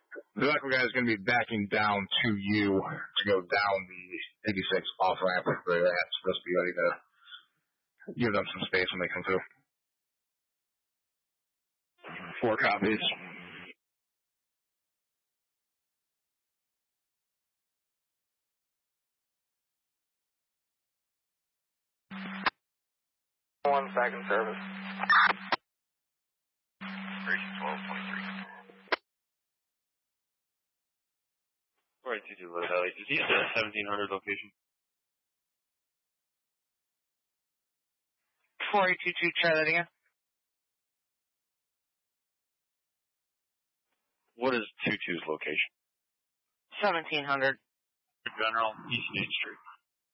The echo guy is going to be backing down to you to go down the 86 off ramp where that's supposed to be ready to give them some space when they come through. 4 copies. One second service. 1223. Alright, 22 Low Valley. Is he at the 1700 location? 4822, try that again. What is 22's location? 1700. General, East Main Street.